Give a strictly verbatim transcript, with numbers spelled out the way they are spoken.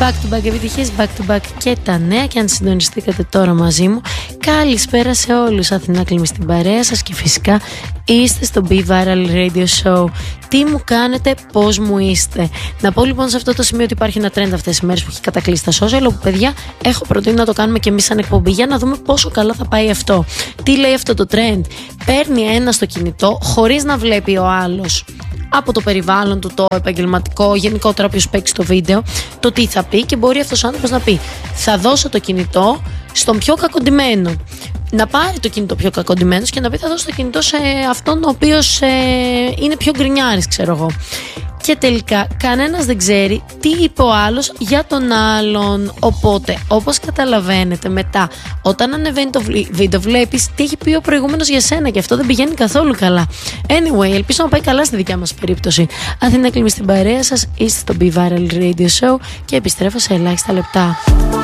Back to back επιτυχίες, back to back και τα νέα. Και αν συντονιστήκατε τώρα μαζί μου, καλησπέρα σε όλους. Αθηνά Κλίμη στην παρέα σας και φυσικά είστε στο Be Viral Radio Show. Τι μου κάνετε, πώς μου είστε? Να πω λοιπόν σε αυτό το σημείο ότι υπάρχει ένα trend αυτές τις μέρες που έχει κατακλείσει στα social, όπου παιδιά έχω προτείνει να το κάνουμε και εμείς σαν εκπομπή για να δούμε πόσο καλά θα πάει αυτό. Τι λέει αυτό το trend? Παίρνει ένα στο κινητό χωρίς να βλέπει ο άλλος από το περιβάλλον του, το επαγγελματικό, γενικότερα όποιος παίξει το βίντεο, το τι θα πει, και μπορεί αυτός ο άνθρωπος να πει: θα δώσω το κινητό στον πιο κακοντημένο. Να πάρει το κινητό πιο κακοντημένος και να πει: θα δώσω το κινητό σε αυτόν ο οποίος ε, είναι πιο γκρινιάρης, ξέρω εγώ. Και τελικά κανένας δεν ξέρει τι είπε ο άλλος για τον άλλον. Οπότε, όπως καταλαβαίνετε, μετά όταν ανεβαίνει το βίντεο βλέπεις τι έχει πει ο προηγούμενος για σένα, και αυτό δεν πηγαίνει καθόλου καλά. Anyway, ελπίζω να πάει καλά στη δικιά μας περίπτωση. Αθηνά Κλίμη στην παρέα σας, είστε στο Be Viral Radio Show και επιστρέφω σε ελάχιστα λεπτά.